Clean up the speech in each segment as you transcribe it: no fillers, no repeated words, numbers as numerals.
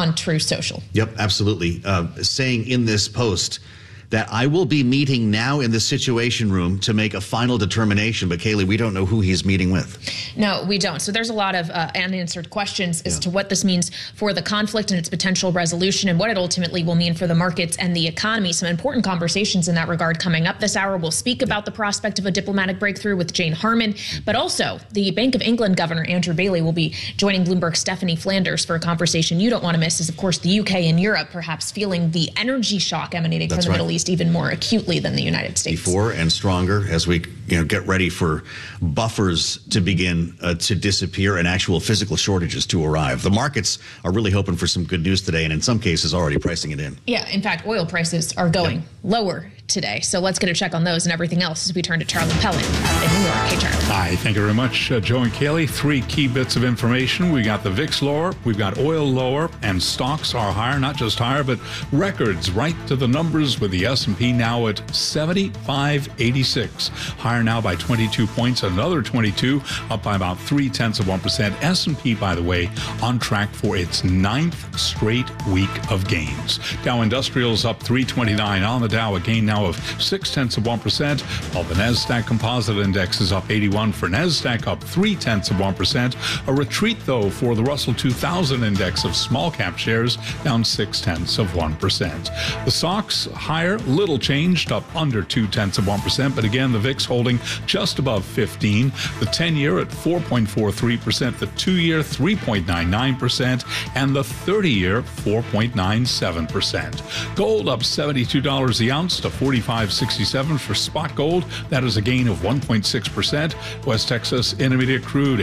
on Truth Social. Yep, absolutely. Saying in this post that I will be meeting now in the Situation Room to make a final determination. But Kayleigh, we don't know who he's meeting with. No, we don't. So there's a lot of unanswered questions as to what this means for the conflict and its potential resolution and what it ultimately will mean for the markets and the economy. Some important conversations in that regard coming up this hour. We'll speak about the prospect of a diplomatic breakthrough with Jane Harman, but also the Bank of England Governor Andrew Bailey will be joining Bloomberg's Stephanie Flanders for a conversation you don't want to miss, as of course the UK and Europe perhaps feeling the energy shock emanating from the Middle East even more acutely than the United States. Before and stronger as we get ready for buffers to begin to disappear and actual physical shortages to arrive. The markets are really hoping for some good news today, and in some cases already pricing it in. Yeah, in fact, oil prices are going lower today. So let's get a check on those and everything else as we turn to Charlie Pellet in New York. Hey, Charlie. Hi, thank you very much, Joe and Kayleigh. Three key bits of information. We got the VIX lower, we've got oil lower, and stocks are higher, not just higher, but records right to the numbers with the S&P now at 75.86. Higher now by 22 points, another 22, up by about 0.3%. S&P, by the way, on track for its 9th straight week of gains. Dow Industrials up 329 on the Dow, a gain now of 0.6%, while the NASDAQ Composite Index is up 81 for NASDAQ, up 0.3%. A retreat, though, for the Russell 2000 Index of small cap shares, down 0.6%. The stocks higher, little changed, up under 0.2%, but again, the VIX holding just above 15. The 10-year at 4.43%, the 2-year 3.99%, and the 30-year 4.97%. Gold up $72 the ounce to $45.67 for spot gold. That is a gain of 1.6%. West Texas Intermediate crude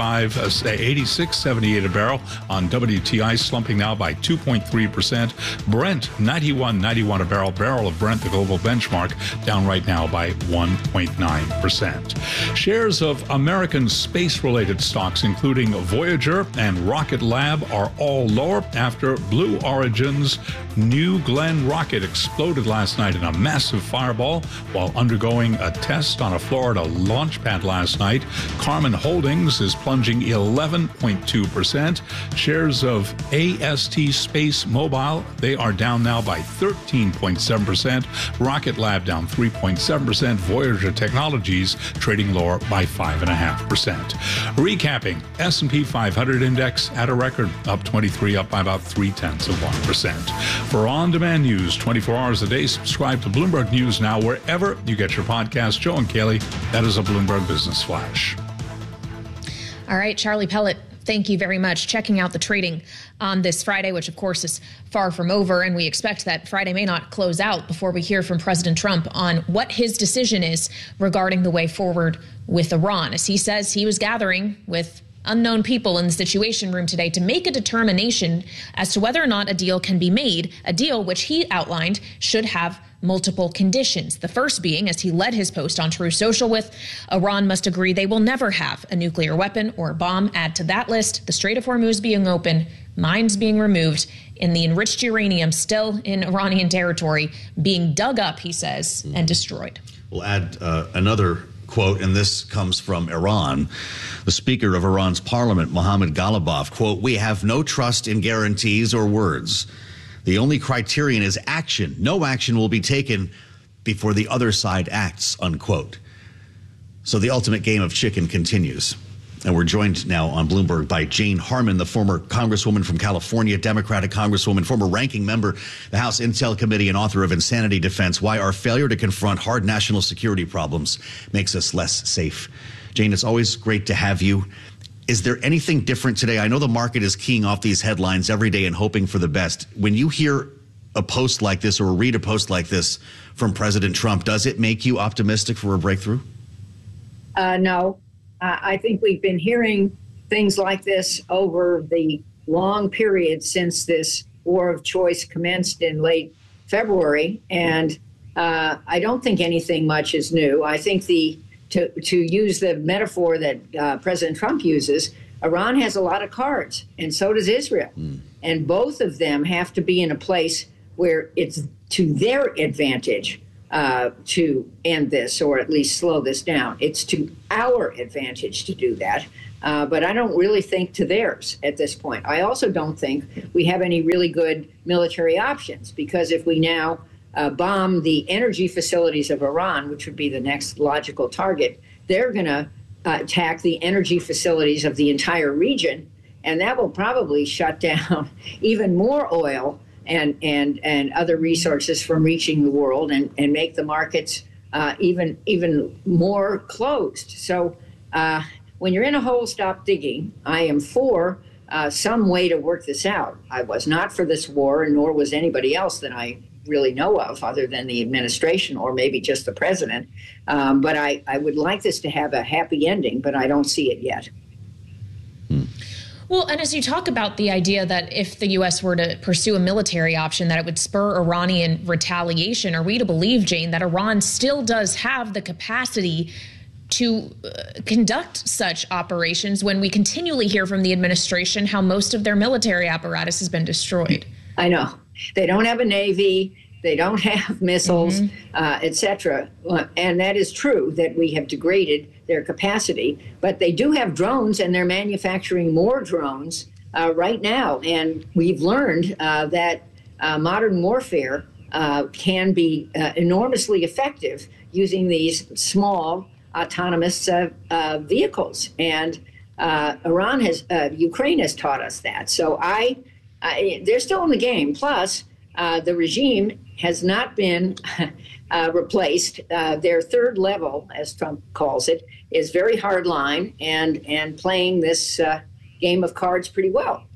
86.78 a barrel on WTI, slumping now by 2.3%. Brent 91.91 a barrel. Barrel of Brent, the global benchmark, down right now by 1.9%. Shares of American space-related stocks, including Voyager and Rocket Lab, are all lower after Blue Origin's New Glenn rocket exploded last night in a massive fireball while undergoing a test on a Florida launch pad last night. Karman Holdings is plunging 11.2%. Shares of AST Space Mobile, they are down now by 13.7%. Rocket Lab down 3.7%. Voyager Technologies trading lower by 5.5%. Recapping, S&P 500 index at a record, up 23, up by about 0.3%. For on-demand news 24 hours a day, subscribe to Bloomberg News Now wherever you get your podcast. Joe and Kayleigh, that is a Bloomberg Business Flash. All right, Charlie Pellet, thank you very much. Checking out the trading on this Friday, which of course is far from over, and we expect that Friday may not close out before we hear from President Trump on what his decision is regarding the way forward with Iran. As he says, he was gathering with unknown people in the Situation Room today to make a determination as to whether or not a deal can be made, a deal which he outlined should have multiple conditions. The first being, as he led his post on Truth Social with, Iran must agree they will never have a nuclear weapon or a bomb. Add to that list the Strait of Hormuz being open, mines being removed, and the enriched uranium still in Iranian territory being dug up, he says, and destroyed. We'll add another quote, and this comes from Iran. The Speaker of Iran's parliament, Mohammad Ghalibaf, quote, "We have no trust in guarantees or words. The only criterion is action. No action will be taken before the other side acts," unquote. So the ultimate game of chicken continues. And we're joined now on Bloomberg by Jane Harman, the former Congresswoman from California, Democratic Congresswoman, former ranking member, the House Intel Committee, and author of Insanity Defense: Why Our Failure to Confront Hard National Security Problems Makes Us Less Safe. Jane, it's always great to have you. Is there anything different today? I know the market is keying off these headlines every day and hoping for the best. When you hear a post like this or read a post like this from President Trump, does it make you optimistic for a breakthrough? No. I think we've been hearing things like this over the long period since this war of choice commenced in late February, and I don't think anything much is new. I think to use the metaphor that President Trump uses, Iran has a lot of cards, and so does Israel. And both of them have to be in a place where it's to their advantage to end this, or at least slow this down. It's to our advantage to do that. But I don't really think to theirs at this point. I also don't think we have any really good military options, because if we now bomb the energy facilities of Iran, which would be the next logical target, they're going to attack the energy facilities of the entire region, and that will probably shut down even more oil and other resources from reaching the world, and make the markets even more closed. So when you're in a hole, stop digging. I am for some way to work this out. I was not for this war, nor was anybody else that I really know of, other than the administration or maybe just the president. But I would like this to have a happy ending, but I don't see it yet. Well, and as you talk about the idea that if the U.S. were to pursue a military option, that it would spur Iranian retaliation, are we to believe, Jane, that Iran still does have the capacity to conduct such operations when we continually hear from the administration how most of their military apparatus has been destroyed? I know. They don't have a navy. They don't have missiles, et cetera. And that is true, that we have degraded their capacity. But they do have drones, and they're manufacturing more drones right now. And we've learned that modern warfare can be enormously effective using these small autonomous vehicles. And Ukraine has taught us that. So they're still in the game. Plus, the regime has not been replaced. Their third level, as Trump calls it, is very hard line and playing this game of cards pretty well.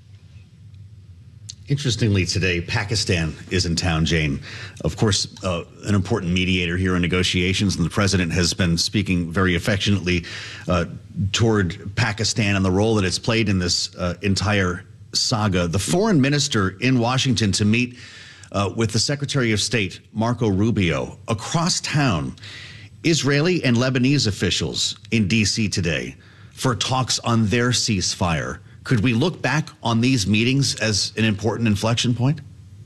Interestingly, today, Pakistan is in town, Jane. Of course, an important mediator here in negotiations, and the president has been speaking very affectionately toward Pakistan and the role that it's played in this entire saga. The foreign minister in Washington to meet with the Secretary of State, Marco Rubio. Across town, Israeli and Lebanese officials in D.C. today for talks on their ceasefire. Could we look back on these meetings as an important inflection point?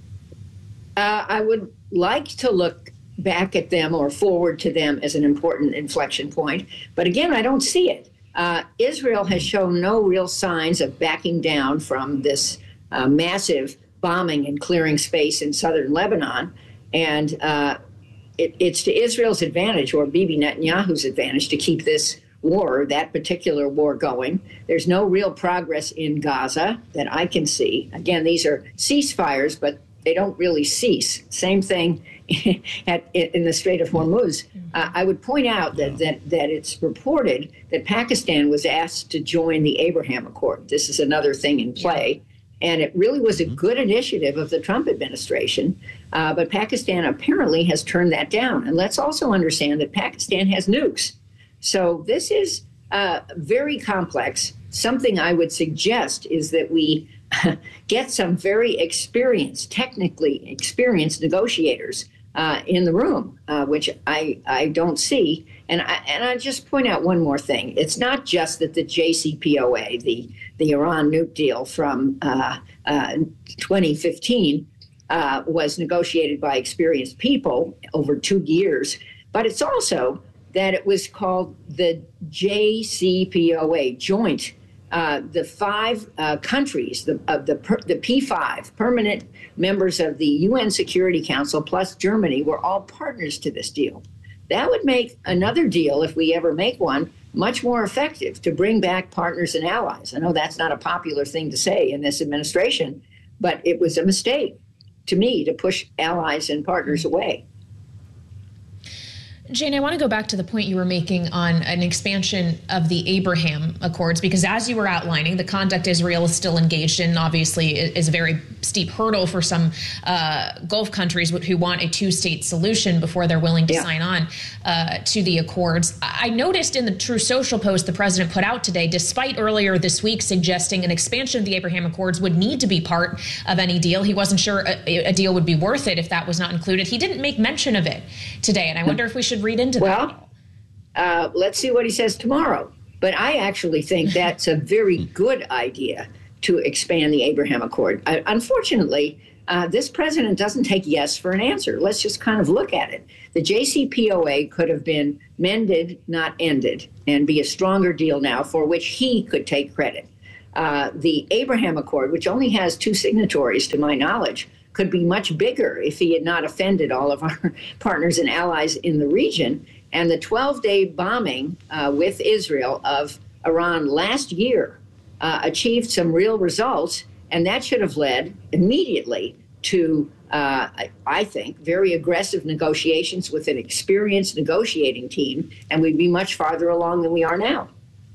I would like to look back at them or forward to them as an important inflection point. But again, I don't see it. Israel has shown no real signs of backing down from this massive bombing and clearing space in southern Lebanon. And it's to Israel's advantage, or Bibi Netanyahu's advantage, to keep this war, that particular war, going. There's no real progress in Gaza that I can see. Again, these are ceasefires, but they don't really cease. Same thing in the Strait of Hormuz. I would point out that it's reported that Pakistan was asked to join the Abraham Accord. This is another thing in play. And it really was a good initiative of the Trump administration. But Pakistan apparently has turned that down. And let's also understand that Pakistan has nukes. So this is very complex. Something I would suggest is that we get some very technically experienced negotiators in the room, which I don't see. And I just point out one more thing. It's not just that the JCPOA, the Iran nuke deal from 2015, was negotiated by experienced people over 2 years, but it's also that it was called the JCPOA, joint. The 5 countries, the P5 permanent members of the UN Security Council plus Germany were all partners to this deal. That would make another deal, if we ever make one, much more effective to bring back partners and allies. I know that's not a popular thing to say in this administration, but it was a mistake to me to push allies and partners away. Jane, I want to go back to the point you were making on an expansion of the Abraham Accords, because as you were outlining, the conduct Israel is still engaged in obviously is a very steep hurdle for some Gulf countries who want a two-state solution before they're willing to sign on to the accords. I noticed in the True Social post the president put out today, despite earlier this week suggesting an expansion of the Abraham Accords would need to be part of any deal. He wasn't sure a deal would be worth it if that was not included. He didn't make mention of it today, and I wonder if we should read into that. Let's see what he says tomorrow. But I actually think that's a very good idea to expand the Abraham Accord. Unfortunately, this president doesn't take yes for an answer. Let's just kind of look at it. The JCPOA could have been mended, not ended, and be a stronger deal now for which he could take credit. The Abraham Accord, which only has 2 signatories to my knowledge, could be much bigger if he had not offended all of our partners and allies in the region. And the 12-day bombing with Israel of Iran last year achieved some real results, and that should have led immediately to, I think, very aggressive negotiations with an experienced negotiating team, and we'd be much farther along than we are now.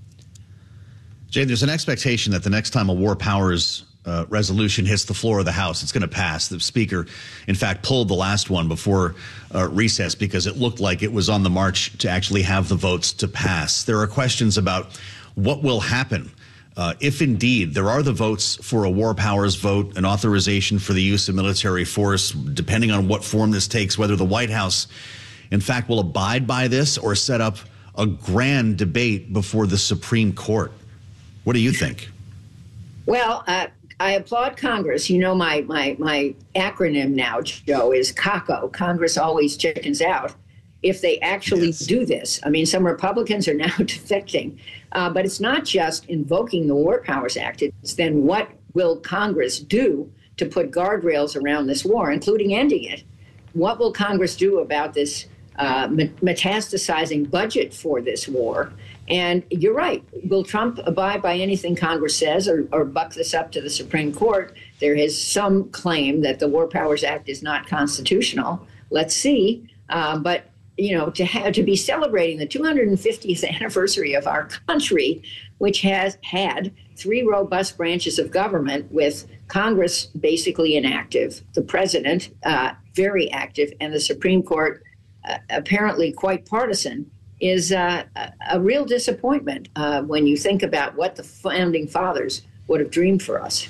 Jay, there's an expectation that the next time a war powers resolution hits the floor of the House, it's going to pass. The Speaker, in fact, pulled the last one before recess because it looked like it was on the march to actually have the votes to pass. There are questions about what will happen if indeed there are the votes for a war powers vote, an authorization for the use of military force, depending on what form this takes, whether the White House, in fact, will abide by this or set up a grand debate before the Supreme Court. What do you think? Well, I applaud Congress. You know, my acronym now, Joe, is CACO. Congress always chickens out if they actually do this. I mean, some Republicans are now defecting. But it's not just invoking the War Powers Act. It's then what will Congress do to put guardrails around this war, including ending it? What will Congress do about this metastasizing budget for this war? And you're right. Will Trump abide by anything Congress says or buck this up to the Supreme Court? There is some claim that the War Powers Act is not constitutional. Let's see. But, you know, to be celebrating the 250th anniversary of our country, which has had 3 robust branches of government with Congress basically inactive, the president very active, and the Supreme Court apparently quite partisan, is a real disappointment when you think about what the founding fathers would have dreamed for us.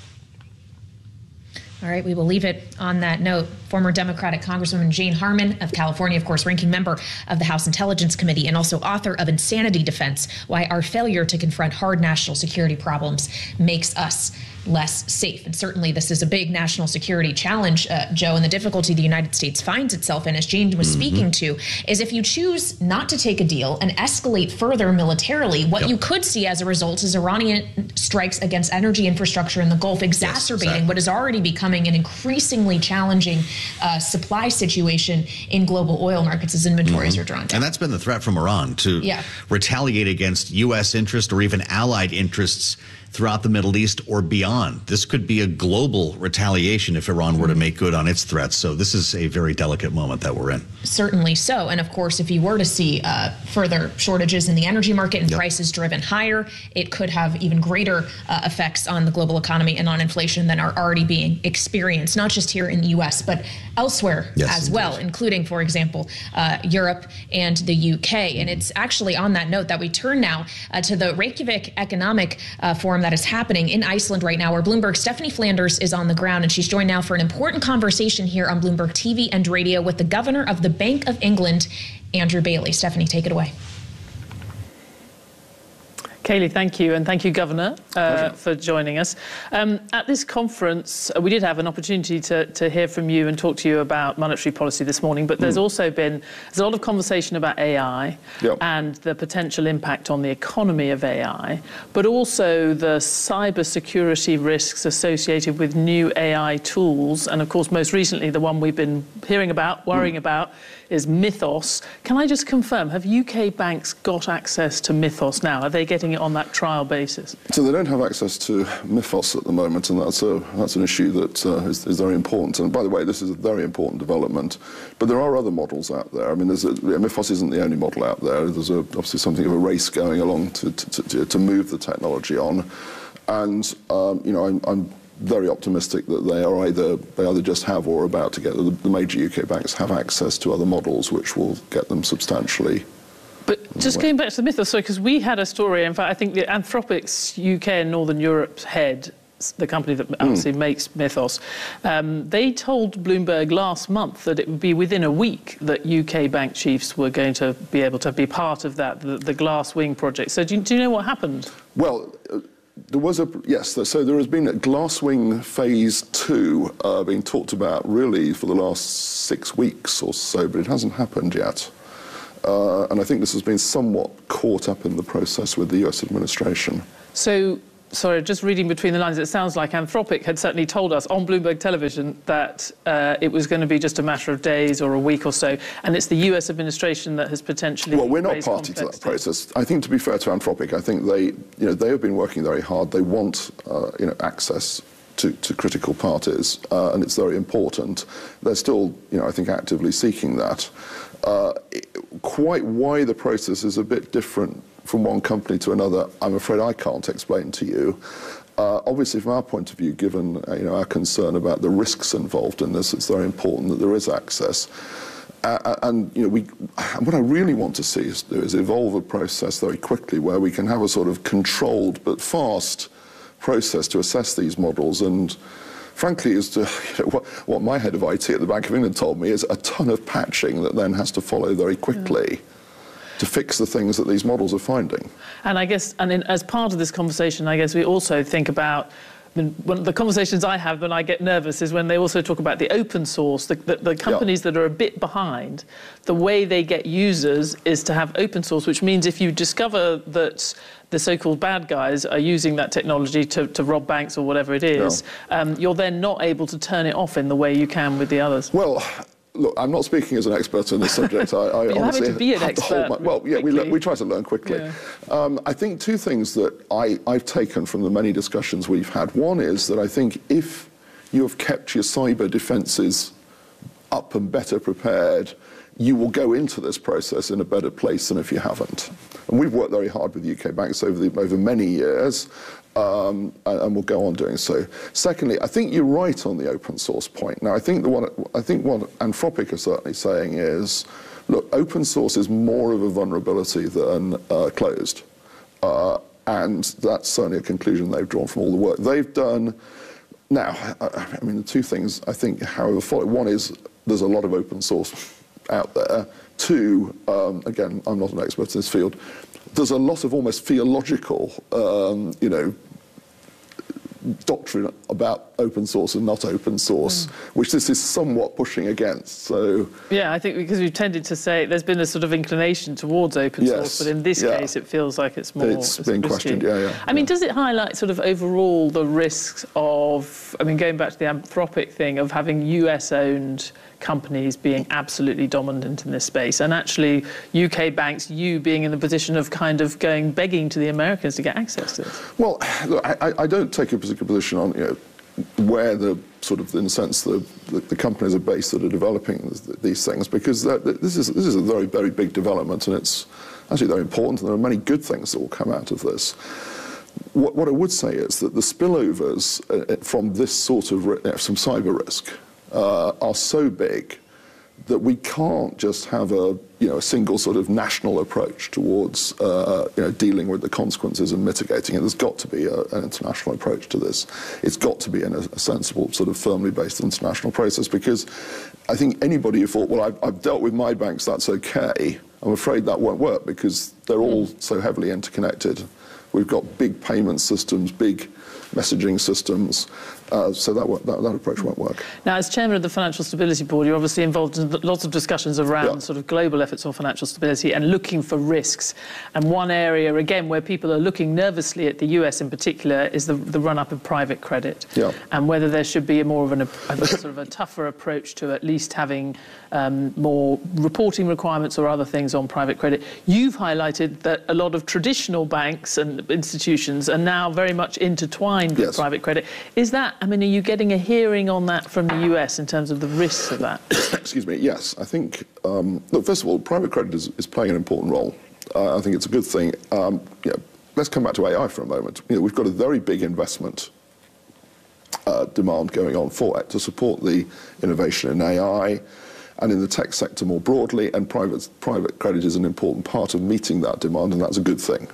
All right, we will leave it on that note. Former Democratic Congresswoman Jane Harman of California, of course, ranking member of the House Intelligence Committee and also author of Insanity Defense, Why Our Failure to Confront Hard National Security Problems Makes Us Less Safe. And certainly this is a big national security challenge, Joe, and the difficulty the United States finds itself in, as Jane was speaking to, is if you choose not to take a deal and escalate further militarily, what you could see as a result is Iranian strikes against energy infrastructure in the Gulf, exacerbating what is already becoming an increasingly challenging supply situation in global oil markets as inventories are drawn down. And that's been the threat from Iran, to retaliate against U.S. interests or even allied interests throughout the Middle East or beyond. This could be a global retaliation if Iran were to make good on its threats. So this is a very delicate moment that we're in. Certainly so. And of course, if you were to see further shortages in the energy market and prices driven higher, it could have even greater effects on the global economy and on inflation than are already being experienced, not just here in the U.S., but elsewhere as well, including, for example, Europe and the UK. And it's actually on that note that we turn now to the Reykjavik Economic Forum that is happening in Iceland right now, where Bloomberg's Stephanie Flanders is on the ground, and she's joined now for an important conversation here on Bloomberg TV and radio with the governor of the Bank of England, Andrew Bailey. Stephanie, take it away. Kayleigh, thank you. And thank you, Governor, for joining us. At this conference, we did have an opportunity to hear from you and talk to you about monetary policy this morning, but there's also been a lot of conversation about AI and the potential impact on the economy of AI, but also the cybersecurity risks associated with new AI tools. And of course, most recently, the one we've been hearing about, worrying about, is Mythos. Can I just confirm, have UK banks got access to Mythos now? Are they getting it on that trial basis? So they don't have access to Mythos at the moment, and that's an issue that is very important. And by the way, this is a very important development. But there are other models out there. I mean, Mythos isn't the only model out there. There's obviously something of a race going along to move the technology on. And I'm very optimistic that they either just have or are about to get, the major UK banks have access to other models which will get them substantially. But just going back to the Mythos, because we had a story, in fact, I think the Anthropic's UK and Northern Europe's head, the company that obviously makes Mythos, they told Bloomberg last month that it would be within a week that UK bank chiefs were going to be able to be part of that, the Glass Wing project. So do you know what happened? Well, There was so there has been a Glasswing Phase 2 being talked about really for the last 6 weeks or so, but it hasn't happened yet. And I think this has been somewhat caught up in the process with the US administration. So, sorry, just reading between the lines, it sounds like Anthropic had certainly told us on Bloomberg Television that it was going to be just a matter of days or a week or so, and it's the US administration that has potentially. Well, we're not party to that process. I think, to be fair to Anthropic, I think they have been working very hard. They want access to critical parties, and it's very important. They're still, I think, actively seeking that. Quite why the process is a bit different from one company to another, I'm afraid I can't explain to you. Obviously, from our point of view, given our concern about the risks involved in this, it's very important that there is access. And what I really want to see is evolve a process very quickly where we can have a sort of controlled but fast process to assess these models. And frankly, as to what my head of IT at the Bank of England told me is a ton of patching that then has to follow very quickly to fix the things that these models are finding. And I guess, as part of this conversation, I guess we also think about, one of the conversations I have when I get nervous is when they also talk about the open source, the companies that are a bit behind. The way they get users is to have open source, which means if you discover that the so-called bad guys are using that technology to rob banks or whatever it is, you're then not able to turn it off in the way you can with the others. Well, look, I'm not speaking as an expert on this subject. I honestly having to be an expert. We try to learn quickly. Yeah. I think two things that I've taken from the many discussions we've had. One is that I think if you have kept your cyber defences up and better prepared, you will go into this process in a better place than if you haven't. And we've worked very hard with UK banks over many years, and we'll go on doing so. Secondly, I think you're right on the open source point. Now, I think what Anthropic are certainly saying is, look, open source is more of a vulnerability than closed. And that's certainly a conclusion they've drawn from all the work they've done. Now, the two things I think, however, follow. One is there's a lot of open source out there. Two, again, I'm not an expert in this field, there's a lot of almost theological, doctrine about open source and not open source, which this is somewhat pushing against. So yeah, I think because we've tended to say there's been a sort of inclination towards open source, but in this case it feels like it's more. It's being questioned. I mean, does it highlight sort of overall the risks of? I mean, going back to the Anthropic thing of having US-owned companies being absolutely dominant in this space, and actually UK banks, you being in the position of kind of begging to the Americans to get access to this? Well, look, I don't take a particular position on where the sort of, in a sense, the companies are based that are developing these things, because this is a very, very big development, and it's actually very important, and there are many good things that will come out of this. What I would say is that the spillovers from this sort of from cyber risk are so big that we can't just have a single sort of national approach towards dealing with the consequences and mitigating it. There's got to be an international approach to this. It's got to be in a sensible, sort of firmly based international process, because I think anybody who thought, well, I've dealt with my banks, that's okay, I'm afraid that won't work, because they're all so heavily interconnected. We've got big payment systems, big messaging systems, so that approach won't work. Now, as chairman of the Financial Stability Board, you're obviously involved in lots of discussions around sort of global efforts on financial stability and looking for risks. And one area, again, where people are looking nervously at the US in particular is the run-up in private credit, and whether there should be more of a sort of a tougher approach to at least having more reporting requirements or other things on private credit. You've highlighted that a lot of traditional banks and institutions are now very much intertwined with private credit. Is that, I mean, are you getting a hearing on that from the US in terms of the risks of that? Excuse me, yes. I think, look, first of all, private credit is playing an important role. I think it's a good thing. Let's come back to AI for a moment. We've got a very big investment demand going on for it to support the innovation in AI and in the tech sector more broadly, and private credit is an important part of meeting that demand, and that's a good thing.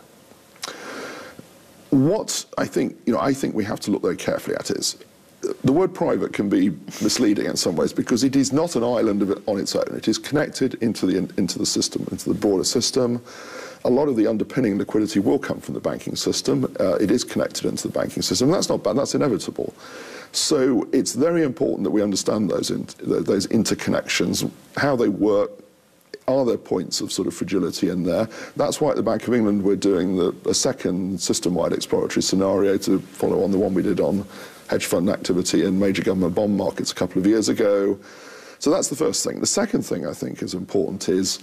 What I think we have to look very carefully at is the word private can be misleading in some ways, because it is not an island on its own. It is connected into the system, into the broader system. a lot of the underpinning liquidity will come from the banking system. It is connected into the banking system. That's not bad. That's inevitable. So it's very important that we understand those interconnections, how they work. Are there points of sort of fragility in there? That's why at the Bank of England we're doing a second system-wide exploratory scenario to follow on the one we did on hedge fund activity in major government bond markets a couple of years ago. So that's the first thing. The second thing I think is important is,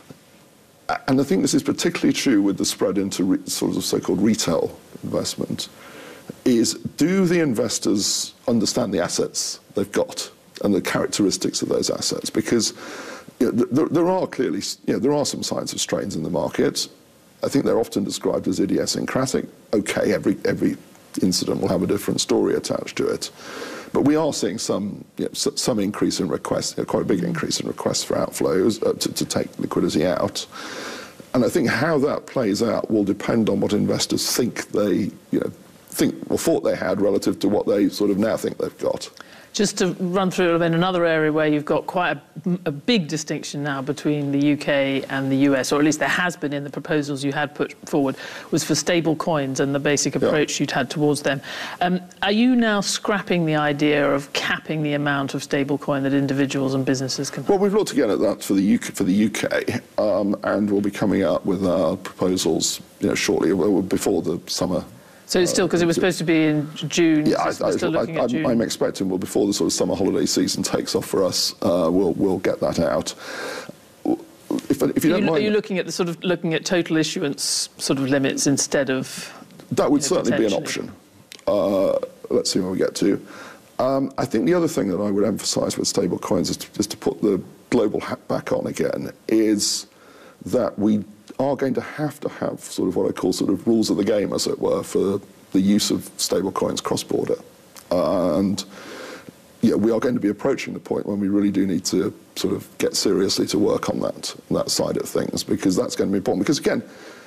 and I think this is particularly true with the spread into sort of so-called retail investment, is do the investors understand the assets they've got and the characteristics of those assets? Because there are clearly, there are some signs of strains in the market. I think they're often described as idiosyncratic. Okay, every incident will have a different story attached to it. But we are seeing some increase in requests, quite a big increase in requests for outflows to take liquidity out. And I think how that plays out will depend on what investors think they, thought they had relative to what they sort of now think they've got. Just to run through in another area where you've got quite a big distinction now between the UK and the US, or at least there has been in the proposals you had put forward, was for stable coins and the basic approach you'd had towards them. Are you now scrapping the idea of capping the amount of stable coin that individuals and businesses can have? Well, we've looked again at that for the UK, and we'll be coming out with our proposals shortly, before the summer. So it's still, because it was supposed to be in June. Yeah, we're still looking at June. I'm expecting, before the sort of summer holiday season takes off for us, we'll get that out. If you don't mind, are you looking at looking at total issuance sort of limits instead of? That would certainly be an option. Let's see where we get to. I think the other thing that I would emphasise with stable coins is just to put the global hat back on again, is that we are going to have sort of what I call sort of rules of the game, as it were, for the use of stable coins cross-border. And we are going to be approaching the point when we really do need to sort of get seriously to work on that side of things, because that's going to be important. Because again,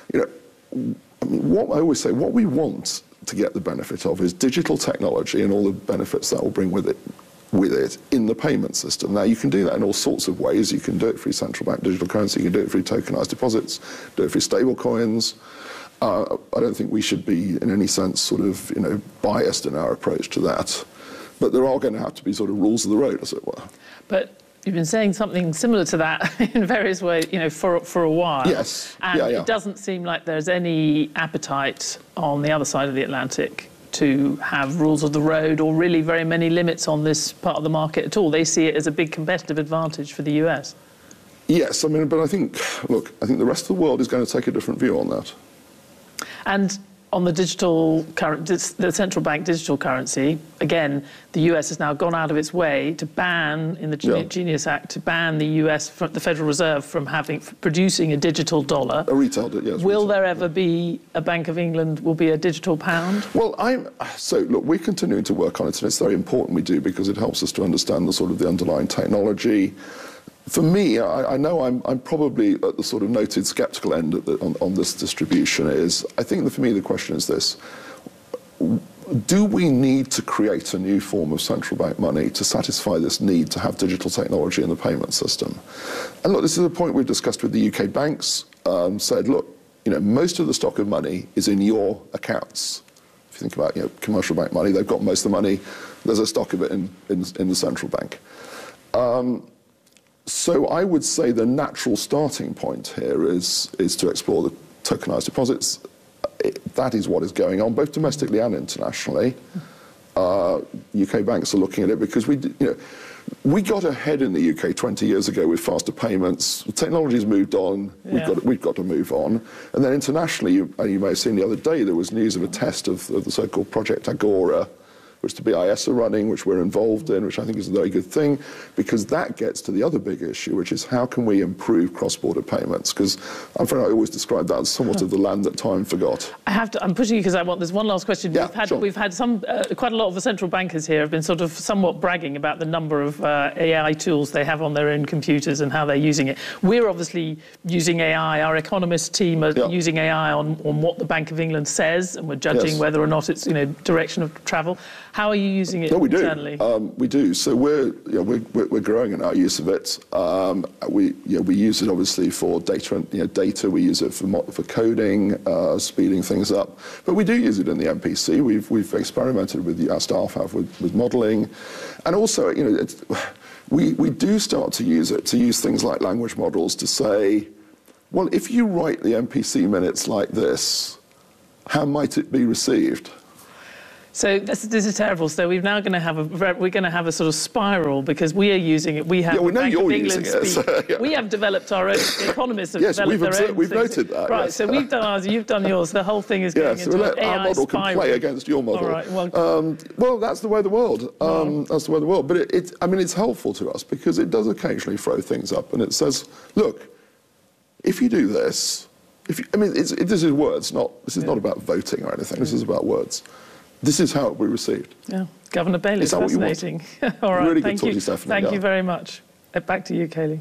what I always say, what we want to get the benefit of is digital technology and all the benefits that will bring with it in the payment system. Now, you can do that in all sorts of ways. You can do it through central bank digital currency, you can do it through tokenized deposits, do it through stable coins. I don't think we should be in any sense sort of biased in our approach to that. But there are going to have to be sort of rules of the road, as it were. But you've been saying something similar to that in various ways, for a while. Yes. And it doesn't seem like there's any appetite on the other side of the Atlantic to have rules of the road or really very many limits on this part of the market at all. They see it as a big competitive advantage for the US. Yes, but I think the rest of the world is going to take a different view on that. And on the the central bank digital currency, again, the US has now gone out of its way to ban, in the Genius Act, to ban the US, the Federal Reserve, from producing a digital dollar. A retail, yes. Will there ever be a Bank of England, will be a digital pound? Well, we're continuing to work on it, and it's very important we do, because it helps us to understand the underlying technology. For me, I know I'm probably at the sort of noted sceptical end on this distribution. I think that for me the question is this: do we need to create a new form of central bank money to satisfy this need to have digital technology in the payment system? And look, this is a point we've discussed with the UK banks. Said, look, most of the stock of money is in your accounts. If you think about commercial bank money, they've got most of the money. There's a stock of it in the central bank. So I would say the natural starting point here is to explore the tokenized deposits. That is what is going on, both domestically and internationally. UK banks are looking at it because we got ahead in the UK 20 years ago with faster payments. Technology's moved on. We've got to move on. And then internationally, you may have seen the other day, there was news of a test of the so-called Project Agora, which the BIS are running, which we're involved in, which I think is a very good thing, because that gets to the other big issue, which is how can we improve cross-border payments? Because I always describe that as somewhat of the land that time forgot. I'm pushing you because there's one last question. We've had quite a lot of the central bankers here have been sort of somewhat bragging about the number of AI tools they have on their own computers and how they're using it. We're obviously using AI. Our economist team are using AI on what the Bank of England says, and we're judging whether or not it's direction of travel. How are you using it internally? We do. So we're growing in our use of it. We use it obviously for data. We use it for coding, speeding things up. But we do use it in the MPC. We've experimented with, our staff have with modelling, and also we do start to use it to use things like language models to say, well, if you write the MPC minutes like this, how might it be received? So this is terrible. So we're now going to have a sort of spiral because we are using it. We have we know Bank you're of England using it. So, yeah. We have developed our own. The economists have developed their own. We've noted that. Right. Yes. So we've done ours. You've done yours. The whole thing is going into an AI our model spiral. can play against your model. All right. Well, that's the way of the world. That's the way of the world. But it's helpful to us because it does occasionally throw things up, and it says, look, if you do this, this is words, this is not about voting or anything. This is about words. This is how it will be received. Yeah, Governor Bailey, fascinating. All right, really thank good you. talk, Stephanie. Thank you very much. Back to you, Kayleigh.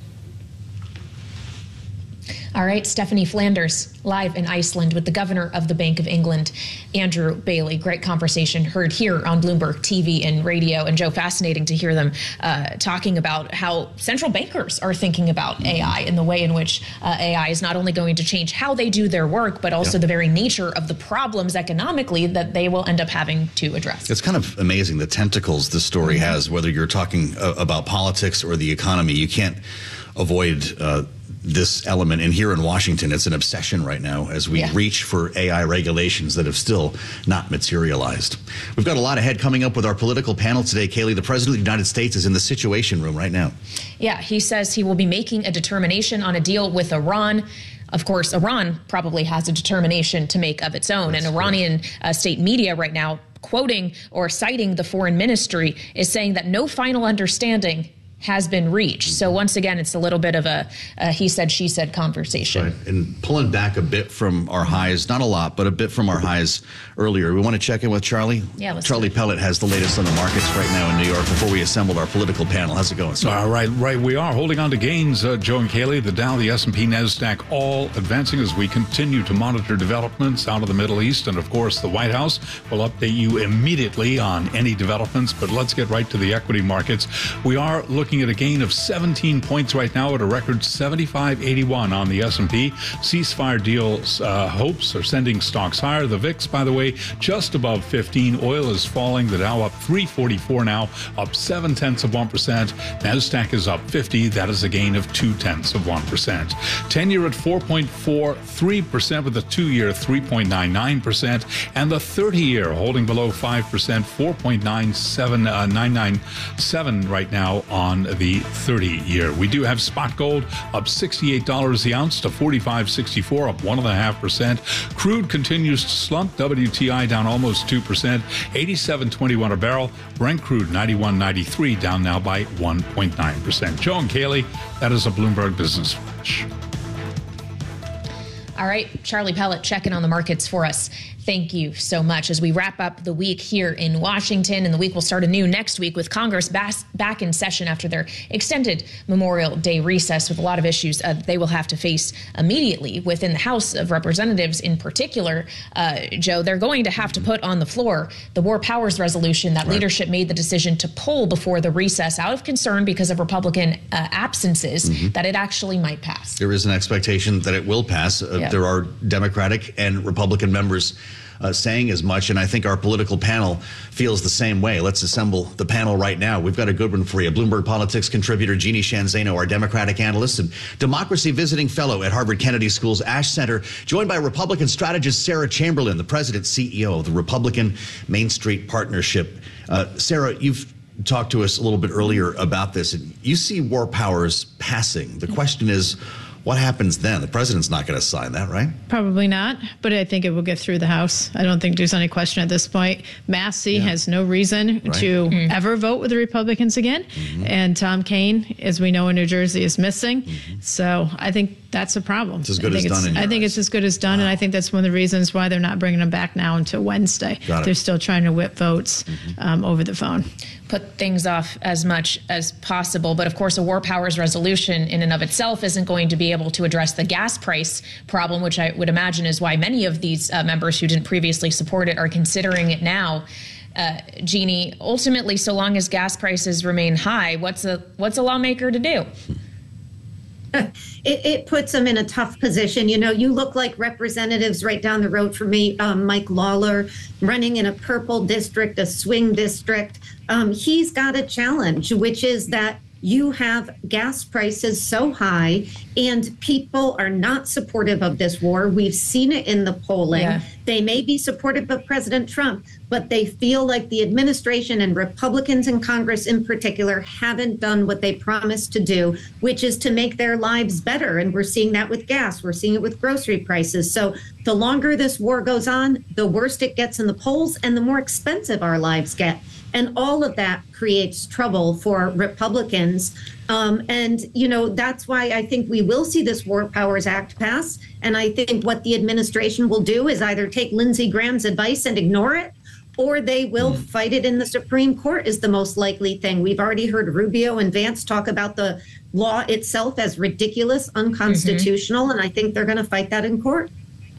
All right, Stephanie Flanders, live in Iceland with the governor of the Bank of England, Andrew Bailey. Great conversation heard here on Bloomberg TV and radio. And Joe, fascinating to hear them talking about how central bankers are thinking about AI and the way in which AI is not only going to change how they do their work, but also the very nature of the problems economically that they will end up having to address. It's kind of amazing the tentacles this story has, whether you're talking about politics or the economy. You can't avoid this element. And here in Washington, it's an obsession right now as we reach for AI regulations that have still not materialized. We've got a lot ahead coming up with our political panel today. Kayleigh, the President of the United States is in the Situation Room right now. Yeah, he says he will be making a determination on a deal with Iran. Of course, Iran probably has a determination to make of its own. That's and Iranian state media right now, quoting or citing the foreign ministry, is saying that no final understanding has been reached. So once again, it's a little bit of a he said, she said conversation. Right. And pulling back a bit from our highs, not a lot, but a bit from our highs earlier. We want to check in with Charlie. Yeah, Charlie Pellet has the latest on the markets right now in New York before we assembled our political panel. How's it going, sir? Right. We are holding on to gains, Joe and Kayleigh. The Dow, the S&P, NASDAQ all advancing as we continue to monitor developments out of the Middle East. And of course, the White House will update you immediately on any developments. But let's get right to the equity markets. We are looking at a gain of 17 points right now at a record 75.81 on the S&P. Ceasefire deals hopes are sending stocks higher. The VIX, by the way, just above 15. Oil is falling. The Dow up 344 now, up 0.7%. NASDAQ is up 50. That is a gain of 0.2%. 10-year at 4.43% with the 2-year 3.99%. And the 30-year holding below 5%, 4.997 right now on the 30-year. We do have spot gold up $68 the ounce to $45.64, up 1.5%. Crude continues to slump. WTI down almost 2%, 87.21 a barrel. Brent crude 91.93, down now by 1.9%. Joe and Kayleigh, that is a Bloomberg Business Flash. All right, Charlie Pellet checking on the markets for us. Thank you so much. As we wrap up the week here in Washington, and the week will start anew next week with Congress back in session after their extended Memorial Day recess, with a lot of issues they will have to face immediately within the House of Representatives in particular. Joe, they're going to have to put on the floor the War Powers Resolution that leadership made the decision to pull before the recess out of concern because of Republican absences, that it actually might pass. There is an expectation that it will pass. There are Democratic and Republican members saying as much, and I think our political panel feels the same way. Let's assemble the panel right now. We've got a good one for you. Bloomberg Politics contributor Jeannie Sheehan Zaino, our Democratic analyst and democracy visiting fellow at Harvard Kennedy School's Ash Center, joined by Republican strategist Sarah Chamberlain, the president CEO of the Republican Main Street Partnership. Sarah, you've talked to us a little bit earlier about this, and you see War Powers passing. The question is, what happens then? The president's not going to sign that, right? Probably not, but I think it will get through the House. I don't think there's any question at this point. Massey has no reason to ever vote with the Republicans again. And Tom Kean, as we know in New Jersey, is missing. So I think that's a problem. It's as good as done. I think it's as good as done, and I think that's one of the reasons why they're not bringing him back now until Wednesday. They're still trying to whip votes over the phone. Put things off as much as possible. But of course, a War Powers Resolution in and of itself isn't going to be able to address the gas price problem, which I would imagine is why many of these members who didn't previously support it are considering it now. Jeannie, ultimately, so long as gas prices remain high, what's a lawmaker to do? It puts them in a tough position. You know, you look like representatives right down the road from me, Mike Lawler, running in a purple district, a swing district. He's got a challenge, which is that you have gas prices so high and people are not supportive of this war. We've seen it in the polling. Yeah. They may be supportive of President Trump, but they feel like the administration and Republicans in Congress in particular haven't done what they promised to do, which is to make their lives better. And we're seeing that with gas. We're seeing it with grocery prices. So the longer this war goes on, the worse it gets in the polls and the more expensive our lives get. And all of that creates trouble for Republicans. And, you know, that's why I think we will see this War Powers Act pass. And I think what the administration will do is either take Lindsey Graham's advice and ignore it, or they will fight it in the Supreme Court is the most likely thing. We've already heard Rubio and Vance talk about the law itself as ridiculous, unconstitutional, and I think they're going to fight that in court.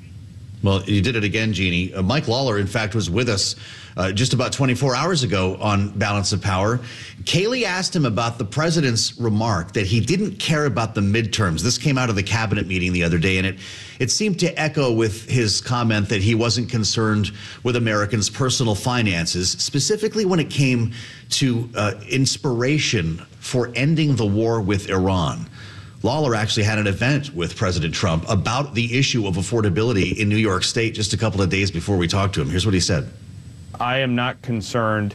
Well, you did it again, Jeannie. Mike Lawler, in fact, was with us just about 24 hours ago on Balance of Power. Kayleigh asked him about the president's remark that he didn't care about the midterms. This came out of the cabinet meeting the other day, and it seemed to echo with his comment that he wasn't concerned with Americans' personal finances, specifically when it came to inspiration for ending the war with Iran. Lawler actually had an event with President Trump about the issue of affordability in New York State just a couple of days before we talked to him. Here's what he said. I am not concerned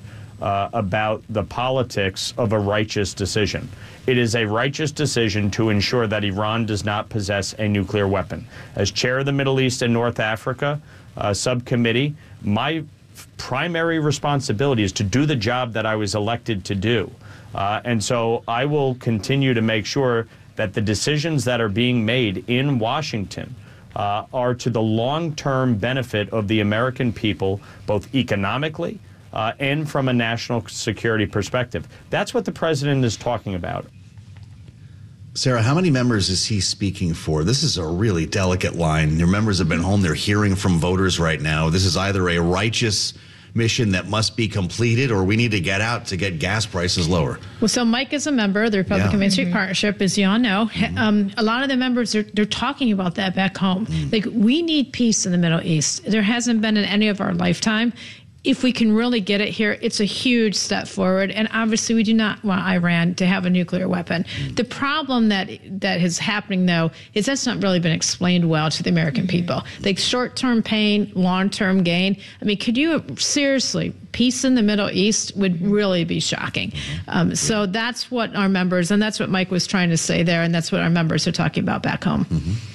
about the politics of a righteous decision. It is a righteous decision to ensure that Iran does not possess a nuclear weapon. As chair of the Middle East and North Africa subcommittee, my primary responsibility is to do the job that I was elected to do. And so I will continue to make sure that the decisions that are being made in Washington are to the long-term benefit of the American people, both economically and from a national security perspective. That's what the president is talking about. Sarah, how many members is he speaking for? This is a really delicate line. Your members have been home. They're hearing from voters right now. This is either a righteous mission that must be completed, or we need to get out to get gas prices lower. Well, so Mike is a member of the Republican Main Street Partnership, as you all know. A lot of the members, they're talking about that back home. Like, we need peace in the Middle East. There hasn't been in any of our lifetime. If we can really get it here, it's a huge step forward. And obviously, we do not want Iran to have a nuclear weapon. The problem that is happening, though, is that's not really been explained well to the American people. Like, short-term pain, long-term gain. I mean, could you seriously, peace in the Middle East would really be shocking. So that's what our members, and that's what Mike was trying to say there, and that's what our members are talking about back home.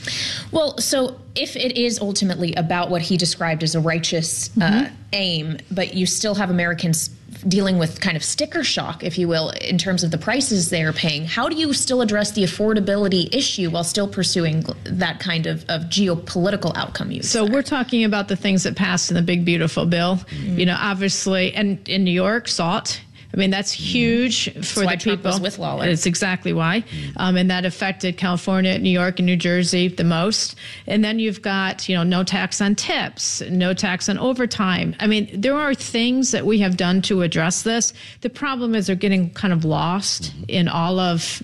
Well, so if it is ultimately about what he described as a righteous aim, but you still have Americans dealing with kind of sticker shock, if you will, in terms of the prices they're paying, how do you still address the affordability issue while still pursuing that kind of geopolitical outcome? So we're talking about the things that passed in the big, beautiful bill. You know, obviously, and in New York, SALT. I mean, that's huge for the people. Trump was with Lawler. It's exactly why. And that affected California, New York, and New Jersey the most. And then you've got, you know, no tax on tips, no tax on overtime. I mean, there are things that we have done to address this. The problem is they're getting kind of lost in all of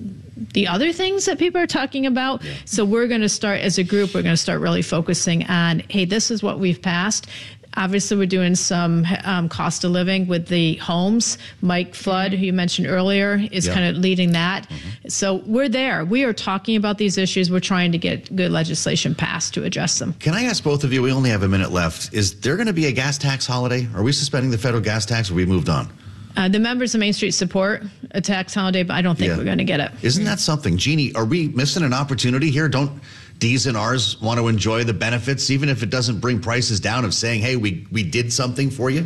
the other things that people are talking about. So we're going to start, as a group, we're going to start really focusing on, hey, this is what we've passed. Obviously, we're doing some cost of living with the homes. Mike Flood, who you mentioned earlier, is kind of leading that. So we're there. We are talking about these issues. We're trying to get good legislation passed to address them. Can I ask both of you, we only have a minute left, is there going to be a gas tax holiday? Are we suspending the federal gas tax, or we moved on? The members of Main Street support a tax holiday, but I don't think we're going to get it. Isn't that something? Jeannie, are we missing an opportunity here? Don't D's and R's want to enjoy the benefits, even if it doesn't bring prices down, of saying, hey, we did something for you?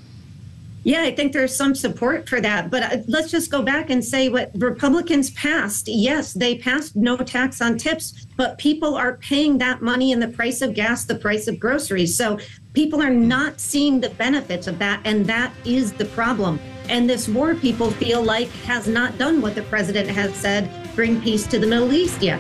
Yeah, I think there's some support for that. But let's just go back and say what Republicans passed. Yes, they passed no tax on tips, but people are paying that money in the price of gas, the price of groceries. So people are not seeing the benefits of that, and that is the problem. And this war, people feel like, has not done what the president has said, bring peace to the Middle East yet.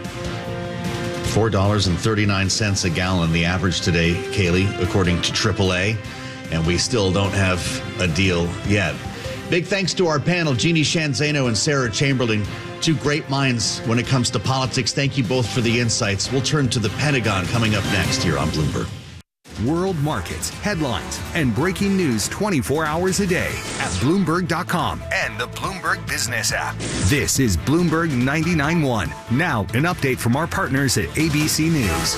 $4.39 a gallon, the average today, Kayleigh, according to AAA. and we still don't have a deal yet. Big thanks to our panel, Jeannie Shanzano and Sarah Chamberlain, two great minds when it comes to politics. Thank you both for the insights. We'll turn to the Pentagon coming up next here on Bloomberg. World markets, headlines, and breaking news 24 hours a day at Bloomberg.com and the Bloomberg Business app. This is Bloomberg 99.1. Now, an update from our partners at ABC News.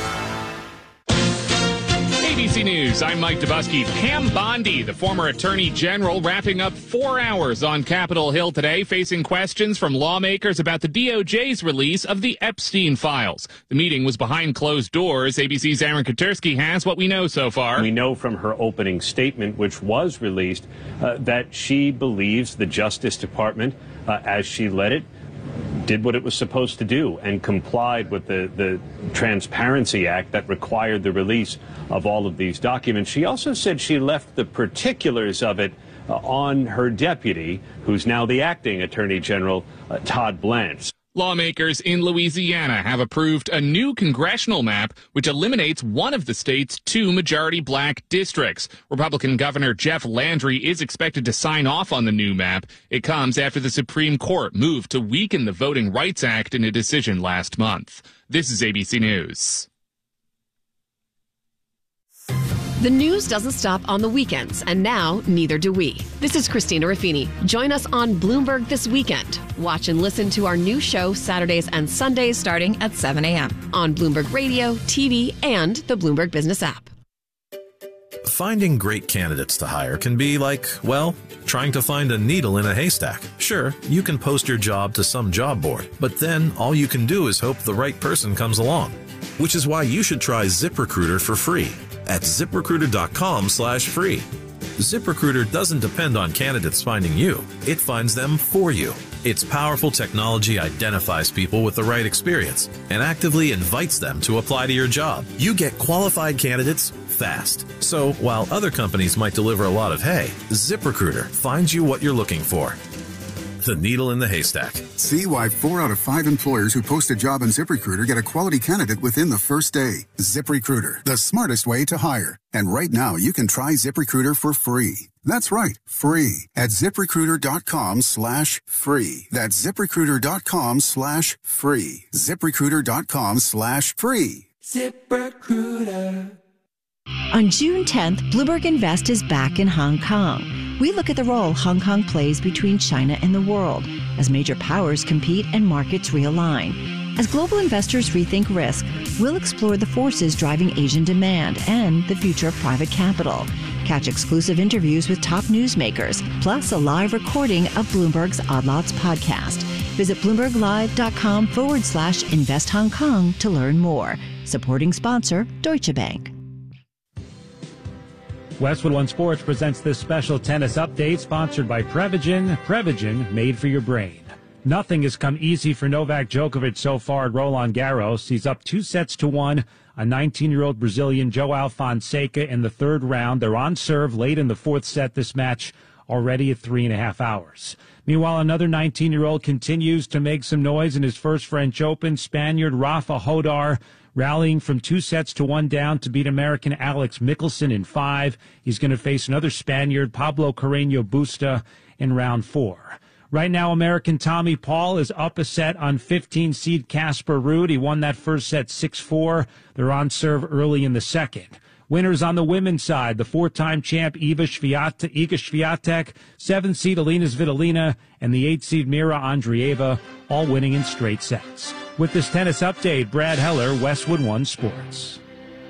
ABC News, I'm Mike Dubusky. Pam Bondi, the former Attorney General, wrapping up 4 hours on Capitol Hill today, facing questions from lawmakers about the DOJ's release of the Epstein files. The meeting was behind closed doors. ABC's Aaron Katersky has what we know so far. We know from her opening statement, which was released, that she believes the Justice Department, as she led it, did what it was supposed to do and complied with the Transparency Act that required the release of all of these documents. She also said she left the particulars of it on her deputy, who's now the acting Attorney General, Todd Blanche. Lawmakers in Louisiana have approved a new congressional map which eliminates one of the state's 2 majority black districts. Republican Governor Jeff Landry is expected to sign off on the new map. It comes after the Supreme Court moved to weaken the Voting Rights Act in a decision last month. This is ABC News. The news doesn't stop on the weekends, and now neither do we. This is Christina Ruffini. Join us on Bloomberg This Weekend. Watch and listen to our new show Saturdays and Sundays starting at 7 a.m. on Bloomberg Radio, TV, and the Bloomberg Business app. Finding great candidates to hire can be like, well, trying to find a needle in a haystack. Sure, you can post your job to some job board, but then all you can do is hope the right person comes along. Which is why you should try ZipRecruiter for free at ZipRecruiter.com/free. ZipRecruiter doesn't depend on candidates finding you. It finds them for you. Its powerful technology identifies people with the right experience and actively invites them to apply to your job. You get qualified candidates fast. So while other companies might deliver a lot of hay, ZipRecruiter finds you what you're looking for. The needle in the haystack. See why 4 out of 5 employers who post a job on ZipRecruiter get a quality candidate within the first day. ZipRecruiter, the smartest way to hire. And right now, you can try ZipRecruiter for free. That's right, free at ZipRecruiter.com/free. That's ZipRecruiter.com/free. ZipRecruiter.com/free. ZipRecruiter. On June 10th, Bloomberg Invest is back in Hong Kong. We look at the role Hong Kong plays between China and the world as major powers compete and markets realign. As global investors rethink risk, we'll explore the forces driving Asian demand and the future of private capital. Catch exclusive interviews with top newsmakers, plus a live recording of Bloomberg's Odd Lots podcast. Visit BloombergLive.com/Invest Hong Kong to learn more. Supporting sponsor, Deutsche Bank. Westwood One Sports presents this special tennis update sponsored by Prevagen. Prevagen, made for your brain. Nothing has come easy for Novak Djokovic so far at Roland Garros. He's up 2-1. A 19-year-old Brazilian, João Fonseca, in the third round. They're on serve late in the fourth set. This match already at 3.5 hours. Meanwhile, another 19-year-old continues to make some noise in his first French Open. Spaniard Rafa Hodar rallying from 2-1 down to beat American Alex Michelson in 5. He's going to face another Spaniard, Pablo Carreño Busta, in round 4. Right now, American Tommy Paul is up a set on 15-seed Casper Ruud. He won that first set 6-4. They're on serve early in the second. Winners on the women's side, the 4-time champ Iga Swiatek, 7-seed Alina Svitolina, and the 8-seed Mira Andreeva, all winning in straight sets. With this tennis update, Brad Heller, Westwood One Sports.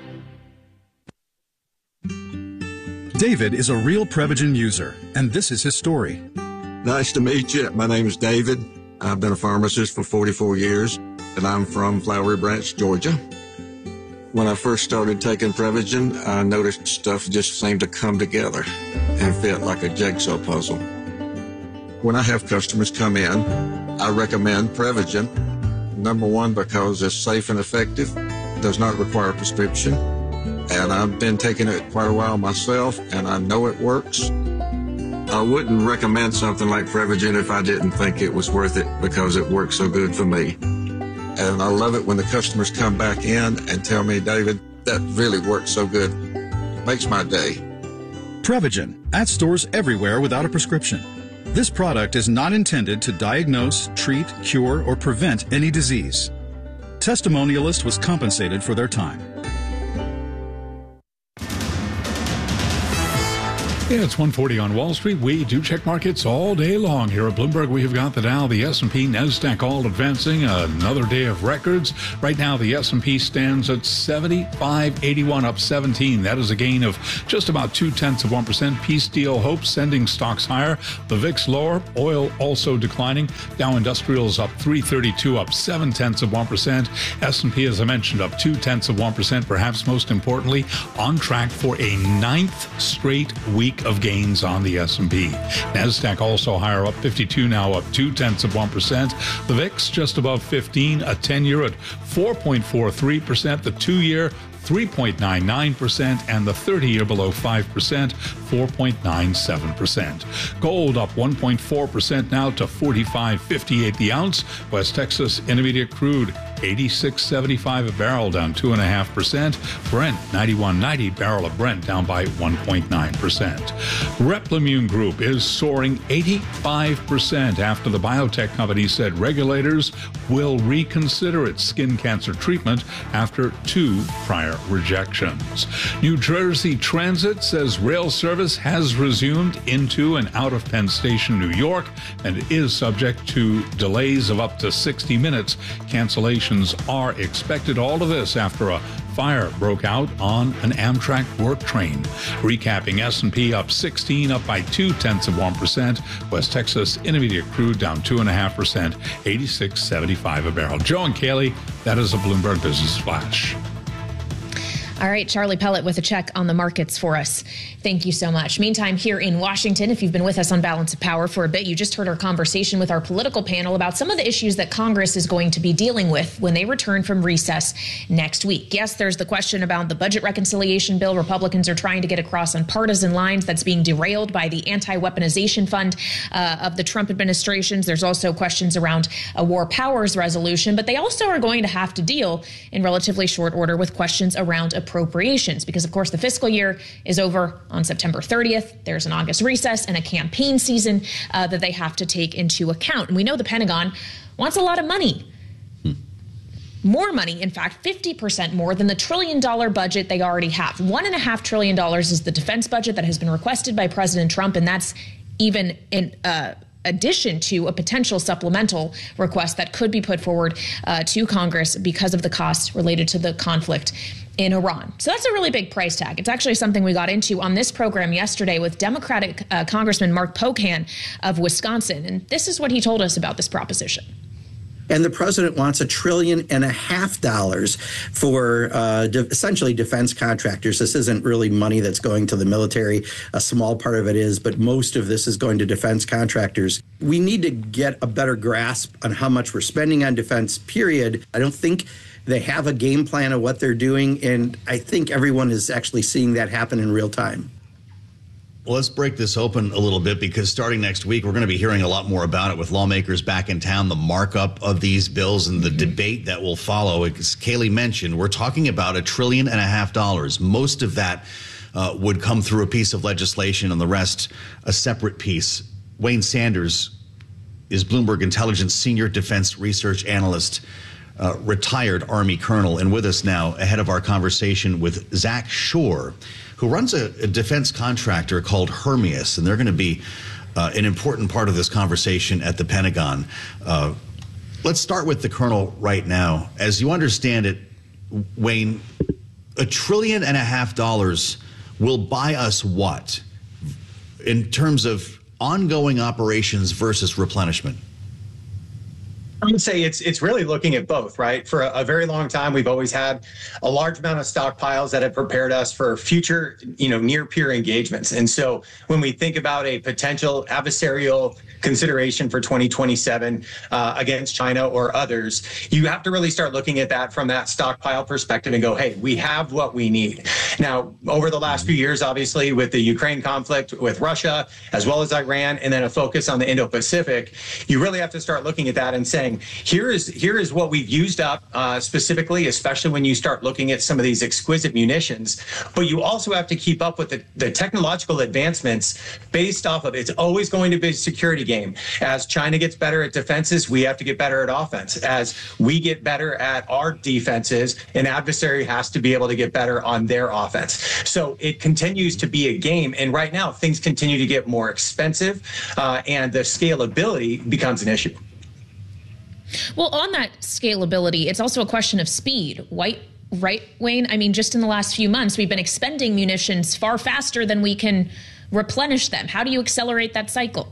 David is a real Prevagen user, and this is his story. Nice to meet you. My name is David. I've been a pharmacist for 44 years, and I'm from Flowery Branch, Georgia. When I first started taking Prevagen, I noticed stuff just seemed to come together and fit like a jigsaw puzzle. When I have customers come in, I recommend Prevagen. Number one, because it's safe and effective, does not require a prescription, and I've been taking it quite a while myself, and I know it works. I wouldn't recommend something like Prevagen if I didn't think it was worth it because it works so good for me. And I love it when the customers come back in and tell me, David, that really works so good. Makes my day. Prevagen, at stores everywhere without a prescription. This product is not intended to diagnose, treat, cure, or prevent any disease. Testimonialist was compensated for their time. Yeah, it's 1:40 on Wall Street. We do check markets all day long here at Bloomberg. We have got the Dow, the S&P, NASDAQ all advancing. Another day of records. Right now, the S&P stands at 75.81, up 17. That is a gain of just about 0.2%. Peace deal hopes sending stocks higher. The VIX lower. Oil also declining. Dow Industrials up 332, up 0.7%. S&P, as I mentioned, up 0.2%. Perhaps most importantly, on track for a 9th straight week of gains on the S&P. NASDAQ also higher, up 52 now, up 0.2%. The VIX just above 15, a 10-year at 4.43%, the 2-year 3.99%, and the 30-year below 5%, 4.97%. Gold up 1.4% now to $45.58 the ounce. West Texas Intermediate crude $86.75 a barrel, down 2.5%. Brent $91.90 barrel of Brent, down by 1.9%. Replimune Group is soaring 85% after the biotech company said regulators will reconsider its skin cancer treatment after 2 prior rejections. New Jersey Transit says rail service has resumed into and out of Penn Station, New York, and is subject to delays of up to 60 minutes. Cancellations are expected. All of this after a fire broke out on an Amtrak work train. Recapping, S&P up 16, up by 0.2%. West Texas Intermediate crude down 2.5%, $86.75 a barrel. Joe and Kaylee, that is a Bloomberg Business Flash. All right, Charlie Pellet with a check on the markets for us. Thank you so much. Meantime, here in Washington, if you've been with us on Balance of Power for a bit, you just heard our conversation with our political panel about some of the issues that Congress is going to be dealing with when they return from recess next week. Yes, there's the question about the budget reconciliation bill Republicans are trying to get across on partisan lines that's being derailed by the anti-weaponization fund of the Trump administrations. There's also questions around a war powers resolution, but they also are going to have to deal in relatively short order with questions around appropriations, because of course the fiscal year is over on September 30th. There's an August recess and a campaign season that they have to take into account. And we know the Pentagon wants a lot of money. More money, in fact, 50% more than the $1 trillion budget they already have. $1.5 trillion is the defense budget that has been requested by President Trump, and that's even in addition to a potential supplemental request that could be put forward to Congress because of the costs related to the conflict in Iran. So that's a really big price tag. It's actually something we got into on this program yesterday with Democratic Congressman Mark Pocan of Wisconsin. And this is what he told us about this proposition. And the president wants $1.5 trillion for essentially defense contractors. This isn't really money that's going to the military. A small part of it is, but most of this is going to defense contractors. We need to get a better grasp on how much we're spending on defense, period. I don't think they have a game plan of what they're doing, and I think everyone is actually seeing that happen in real time. Well, let's break this open a little bit, because starting next week, we're going to be hearing a lot more about it with lawmakers back in town, the markup of these bills and the debate that will follow. As Kaylee mentioned, we're talking about $1.5 trillion. Most of that would come through a piece of legislation, and the rest a separate piece. Wayne Sanders is Bloomberg Intelligence Senior Defense Research Analyst, retired Army colonel, and with us now ahead of our conversation with Zach Shore, who runs a defense contractor called Hermeus, and they're going to be an important part of this conversation at the Pentagon. Let's start with the colonel right now. As you understand it, Wayne, $1.5 trillion will buy us what in terms of ongoing operations versus replenishment? I would say it's really looking at both, right? For a very long time, we've always had a large amount of stockpiles that have prepared us for future, near peer engagements. And so when we think about a potential adversarial consideration for 2027 against China or others, you have to really start looking at that from that stockpile perspective and go, hey, we have what we need. Now, over the last few years, obviously, with the Ukraine conflict with Russia, as well as Iran, and then a focus on the Indo-Pacific, you really have to start looking at that and saying, saying, here is what we've used up specifically, especially when you start looking at some of these exquisite munitions. But you also have to keep up with the technological advancements based off of it's always going to be a security game. As China gets better at defenses, we have to get better at offense. As we get better at our defenses, an adversary has to be able to get better on their offense. So it continues to be a game. And right now, things continue to get more expensive, and the scalability becomes an issue. Well, on that scalability, it's also a question of speed. Right, Wayne? I mean, just in the last few months, we've been expending munitions far faster than we can replenish them. How do you accelerate that cycle?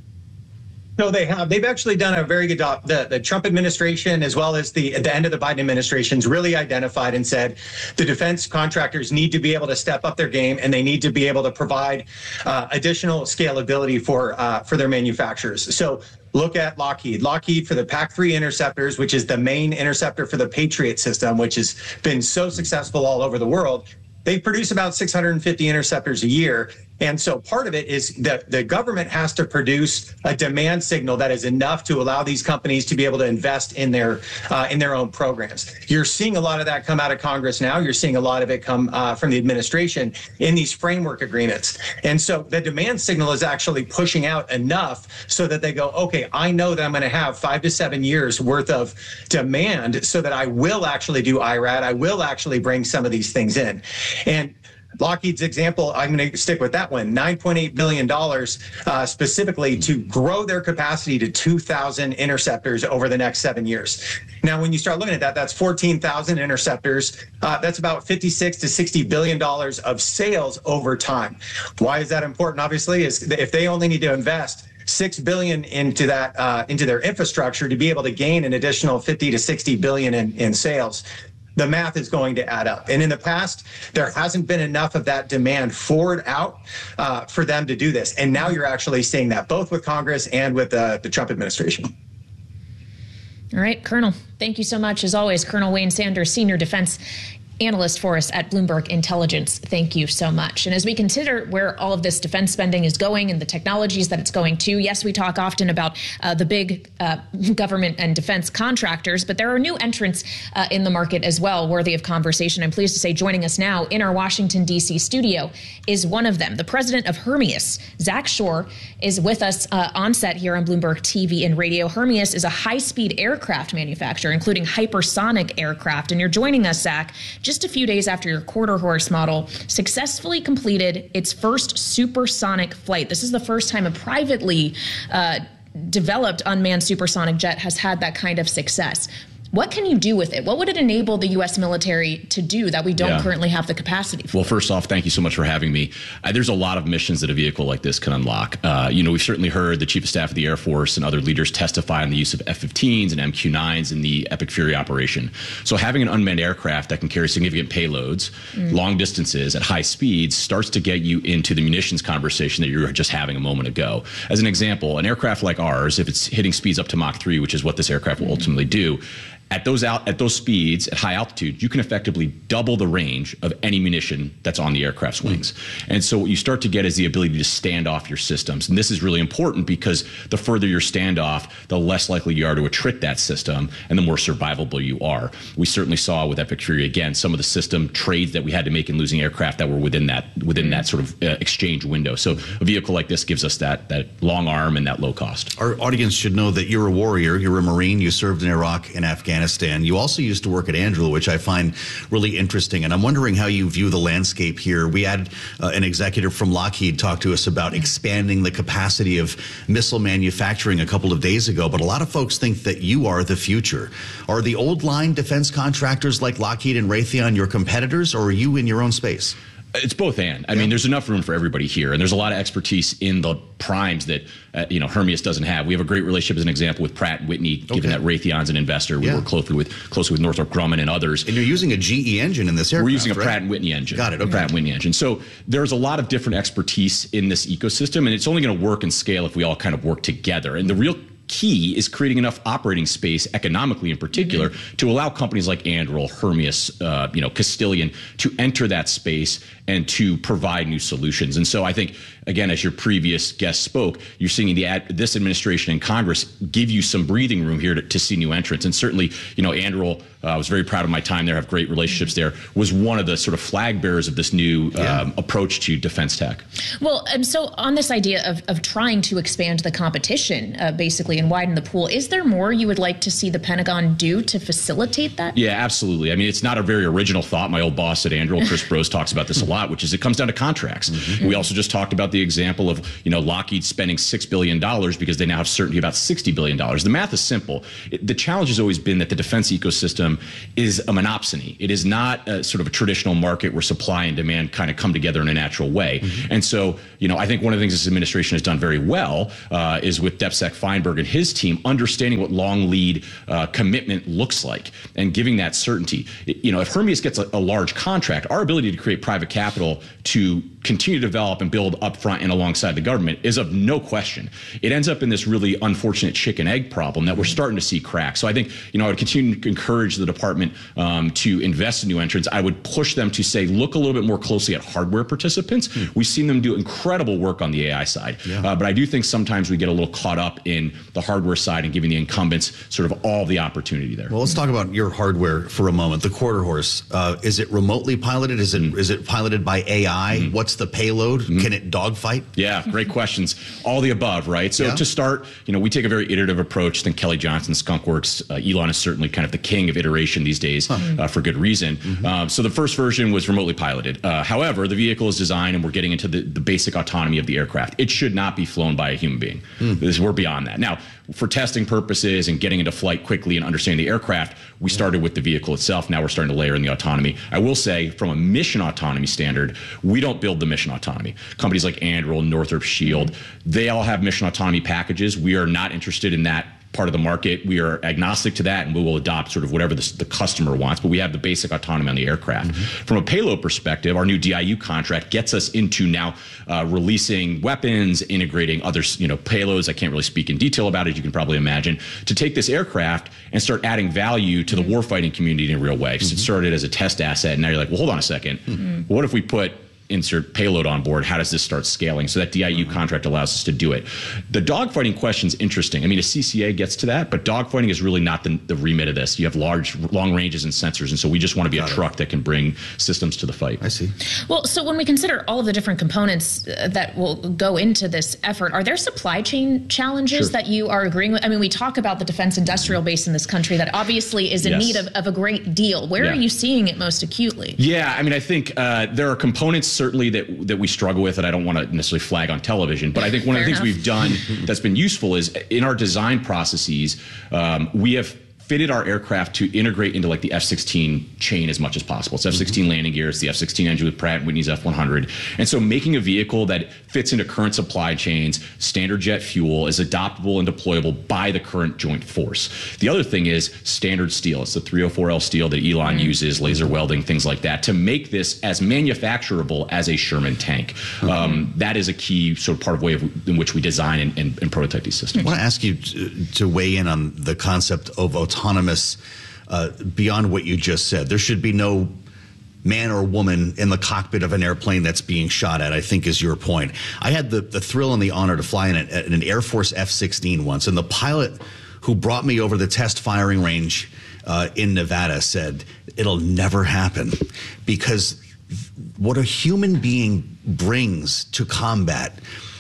No, they have. They've actually done a very good job. The Trump administration, as well as the end of the Biden administration's really identified and said the defense contractors need to be able to step up their game, and they need to be able to provide additional scalability for their manufacturers. So look at Lockheed. Lockheed for the PAC-3 interceptors, which is the main interceptor for the Patriot system, which has been so successful all over the world. They produce about 650 interceptors a year. And so part of it is that the government has to produce a demand signal that is enough to allow these companies to be able to invest in their own programs. You're seeing a lot of that come out of Congress now. You're seeing a lot of it come from the administration in these framework agreements. And so the demand signal is actually pushing out enough so that they go, okay, I know that I'm going to have 5 to 7 years worth of demand so that I will actually do IRAD. I will actually bring some of these things in. And Lockheed's example, I'm going to stick with that one, $9.8 billion specifically to grow their capacity to 2,000 interceptors over the next 7 years. Now, when you start looking at that, that's 14,000 interceptors. That's about $56 to $60 billion of sales over time. Why is that important? Obviously, is if they only need to invest $6 billion into that into their infrastructure to be able to gain an additional $50 to $60 billion in sales, the math is going to add up. And in the past, there hasn't been enough of that demand forward out for them to do this. And now you're actually seeing that both with Congress and with the Trump administration. All right, Colonel, thank you so much. As always, Colonel Wayne Sanders, Senior Defense Analyst for us at Bloomberg Intelligence. Thank you so much. And as we consider where all of this defense spending is going and the technologies that it's going to, yes, we talk often about the big government and defense contractors, but there are new entrants in the market as well, worthy of conversation. I'm pleased to say joining us now in our Washington, D.C. studio is one of them. The president of Hermeus, Zach Shore, is with us on set here on Bloomberg TV and radio. Hermeus is a high-speed aircraft manufacturer, including hypersonic aircraft. And you're joining us, Zach, just a few days after your quarter horse model successfully completed its first supersonic flight. This is the first time a privately developed unmanned supersonic jet has had that kind of success. What can you do with it? What would it enable the U.S. military to do that we don't currently have the capacity for? Well, first off, thank you so much for having me. There's a lot of missions that a vehicle like this can unlock. We've certainly heard the Chief of Staff of the Air Force and other leaders testify on the use of F-15s and MQ-9s in the Epic Fury operation. So having an unmanned aircraft that can carry significant payloads, long distances at high speeds starts to get you into the munitions conversation that you were just having a moment ago. As an example, an aircraft like ours, if it's hitting speeds up to Mach 3, which is what this aircraft will ultimately do, at those speeds, at high altitude, you can effectively double the range of any munition that's on the aircraft's wings. And so what you start to get is the ability to stand off your systems. And this is really important because the further your standoff, the less likely you are to attrit that system and the more survivable you are. We certainly saw with Epic Fury, again, some of the system trades that we had to make in losing aircraft that were within that sort of exchange window. So a vehicle like this gives us that long arm and that low cost. Our audience should know that you're a warrior, you're a Marine, you served in Iraq and Afghanistan. You also used to work at Anduril, which I find really interesting. And I'm wondering how you view the landscape here. We had an executive from Lockheed talk to us about expanding the capacity of missile manufacturing a couple of days ago. But a lot of folks think that you are the future. Are the old line defense contractors like Lockheed and Raytheon your competitors, or are you in your own space? It's both and. I mean, there's enough room for everybody here, and there's a lot of expertise in the primes that Hermeus doesn't have. We have a great relationship, as an example, with Pratt & Whitney, given that Raytheon's an investor. We work closely with Northrop Grumman and others. And you're using a GE engine in this aircraft. We're using a Pratt & Whitney engine. Got it. Okay. Pratt & Whitney engine. So there's a lot of different expertise in this ecosystem, and it's only going to work and scale if we all kind of work together. And the real key is creating enough operating space, economically in particular, to allow companies like Anduril, Hermeus, Castilian to enter that space and to provide new solutions. And so I think, again, as your previous guest spoke, you're seeing this administration and Congress give you some breathing room here to see new entrants. And certainly, Anduril, I was very proud of my time there, have great relationships there, was one of the sort of flag bearers of this new approach to defense tech. Well, and so on this idea of trying to expand the competition, basically, and widen the pool, is there more you would like to see the Pentagon do to facilitate that? Yeah, absolutely. I mean, it's not a very original thought. My old boss at Anduril, Chris Brose, talks about this a lot, which is it comes down to contracts. We also just talked about the example of, Lockheed spending $6 billion because they now have certainty about $60 billion. The math is simple. The challenge has always been that the defense ecosystem is a monopsony. It is not a sort of a traditional market where supply and demand kind of come together in a natural way. And so, I think one of the things this administration has done very well is with DepSec Feinberg and his team understanding what long lead commitment looks like and giving that certainty. If Hermeus gets a large contract, our ability to create private capital to continue to develop and build upfront and alongside the government is of no question. It ends up in this really unfortunate chicken egg problem that we're starting to see crack. So I think, I would continue to encourage the department to invest in new entrants. I would push them to say, look a little bit more closely at hardware participants. We've seen them do incredible work on the AI side. But I do think sometimes we get a little caught up in the hardware side and giving the incumbents sort of all the opportunity there. Well, let's talk about your hardware for a moment. The Quarter Horse, is it remotely piloted? Is it piloted by AI? What's the payload? Can it dogfight? Yeah, great questions. All the above, right? So to start, we take a very iterative approach. I think Kelly Johnson, Skunkworks, Elon is certainly kind of the king of iteration these days for good reason. So the first version was remotely piloted. However, the vehicle is designed, and we're getting into the basic autonomy of the aircraft. It should not be flown by a human being. We're beyond that. Now, for testing purposes and getting into flight quickly and understanding the aircraft, we started with the vehicle itself. Now we're starting to layer in the autonomy. I will say, from a mission autonomy standard, we don't build the mission autonomy. Companies like Anduril, Northrop, Shield, they all have mission autonomy packages. We are not interested in that part of the market. We are agnostic to that, and we will adopt sort of whatever the customer wants, but we have the basic autonomy on the aircraft. From a payload perspective, our new DIU contract gets us into now releasing weapons, integrating other payloads. I can't really speak in detail about it, you can probably imagine, to take this aircraft and start adding value to the warfighting community in a real way. So it started as a test asset, and now you're like, well, hold on a second. What if we put insert payload on board? How does this start scaling? So that DIU contract allows us to do it. The dogfighting question is interesting. I mean, a CCA gets to that, but dogfighting is really not the remit of this. You have long ranges and sensors, and so we just want to be a truck that can bring systems to the fight. I see. Well, so when we consider all of the different components that will go into this effort, are there supply chain challenges that you are agreeing with? I mean, we talk about the defense industrial base in this country that obviously is in need of a great deal. Where are you seeing it most acutely? Yeah, I mean, I think there are components certainly that we struggle with that I don't want to necessarily flag on television, but I think one of the things we've done that's been useful is in our design processes, we have fitted our aircraft to integrate into like the F-16 chain as much as possible. It's F-16 landing gear, it's the F-16 engine with Pratt & Whitney's F-100. And so making a vehicle that fits into current supply chains, standard jet fuel, is adoptable and deployable by the current joint force. The other thing is standard steel. It's the 304L steel that Elon uses, laser welding, things like that, to make this as manufacturable as a Sherman tank. That is a key sort of part of way in which we design and prototype these systems. I want to ask you to weigh in on the concept of autonomous beyond what you just said. There should be no man or woman in the cockpit of an airplane that's being shot at, I think is your point. I had the thrill and the honor to fly in an Air Force F-16 once, and the pilot who brought me over the test firing range in Nevada said, it'll never happen, because what a human being brings to combat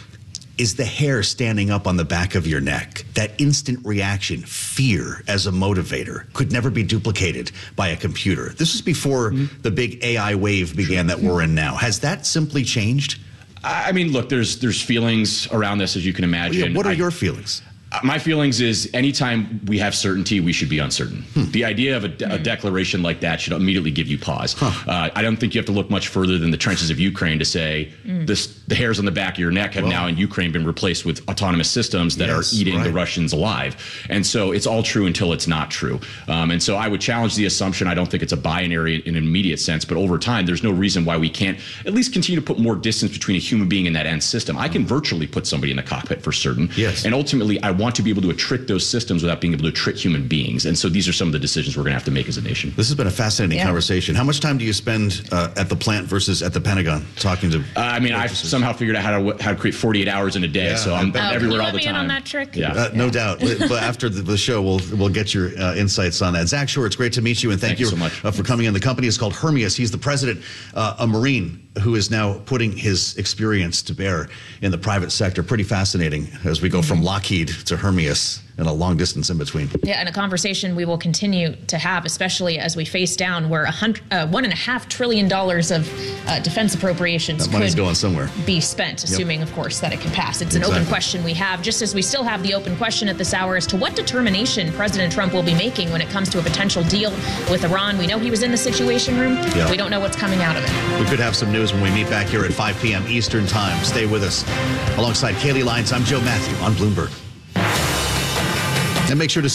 is the hair standing up on the back of your neck. That instant reaction, fear as a motivator, could never be duplicated by a computer. This was before the big AI wave began that we're in now. Has that simply changed? I mean, look, there's feelings around this, as you can imagine. What are your feelings? My feelings is anytime we have certainty, we should be uncertain. The idea of a declaration like that should immediately give you pause. I don't think you have to look much further than the trenches of Ukraine to say the hairs on the back of your neck have now in Ukraine been replaced with autonomous systems that are eating the Russians alive. And so it's all true until it's not true. And so I would challenge the assumption. I don't think it's a binary in an immediate sense, but over time, there's no reason why we can't at least continue to put more distance between a human being and that end system. I can virtually put somebody in the cockpit for certain. And ultimately, I want want to be able to trick those systems without being able to trick human beings. And so these are some of the decisions we're going to have to make as a nation. This has been a fascinating conversation. How much time do you spend at the plant versus at the Pentagon talking to? I've somehow figured out how to create 48 hours in a day, so I'm everywhere all the time. Can you let me in on that trick? Yeah, no doubt. But after the show, we'll get your insights on that. Zach Shore, it's great to meet you, and thank you so much for coming in. The company is called Hermeus. He's the president, a Marine who is now putting his experience to bear in the private sector. Pretty fascinating as we go from Lockheed to Hermeus and a long distance in between. Yeah, and a conversation we will continue to have, especially as we face down where $1.5 trillion of defense appropriations that money's going somewhere. Be spent, assuming, of course, that it can pass. It's an open question we have, just as we still have the open question at this hour as to what determination President Trump will be making when it comes to a potential deal with Iran. We know he was in the Situation Room. Yeah. We don't know what's coming out of it. We could have some news when we meet back here at 5 p.m. Eastern Time. Stay with us. Alongside Kaylee Lyons, I'm Joe Matthew on Bloomberg. And make sure to